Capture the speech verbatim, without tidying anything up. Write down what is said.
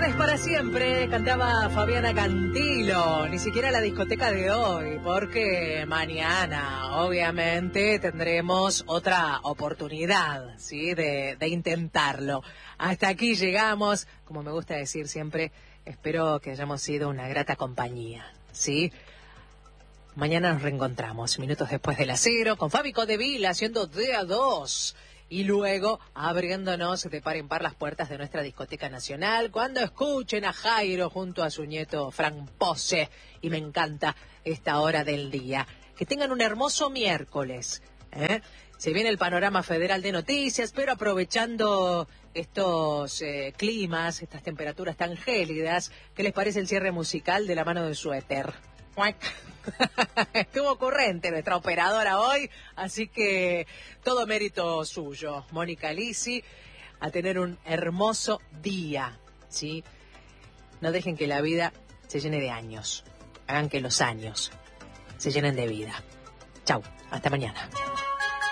es para siempre, cantaba Fabiana Cantilo, ni siquiera la discoteca de hoy, porque mañana obviamente tendremos otra oportunidad, ¿sí? de, de intentarlo. Hasta aquí llegamos, como me gusta decir siempre, espero que hayamos sido una grata compañía, ¿sí? Mañana nos reencontramos, minutos después de las cero, con Fabi Codevila haciendo D A dos. Y luego abriéndonos de par en par las puertas de nuestra discoteca nacional, cuando escuchen a Jairo junto a su nieto Frank Pose. Y me encanta esta hora del día. Que tengan un hermoso miércoles, ¿eh? Se viene el panorama federal de noticias, pero aprovechando estos eh, climas, estas temperaturas tan gélidas, ¿qué les parece el cierre musical de La Mano del Suéter? Estuvo ocurrente nuestra operadora hoy, así que todo mérito suyo. Mónica Lisi, a tener un hermoso día, ¿sí? No dejen que la vida se llene de años. Hagan que los años se llenen de vida. Chau, hasta mañana.